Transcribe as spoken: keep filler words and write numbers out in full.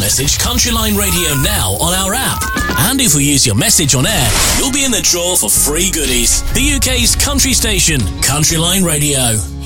message Countryline Radio now on our app. And if we use your message on air, you'll be in the draw for free goodies. The U K's country station, Countryline Radio.